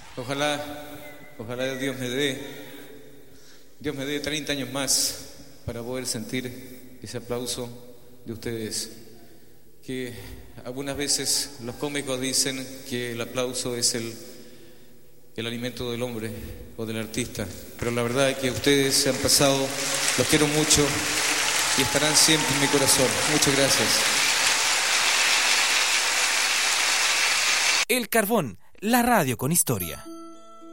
Ojalá Dios me dé 30 años más para poder sentir ese aplauso de ustedes. Que algunas veces los cómicos dicen que el aplauso es el alimento del hombre o del artista, pero la verdad es que ustedes se han pasado, los quiero mucho y estarán siempre en mi corazón. Muchas gracias. El Carbón, la radio con historia.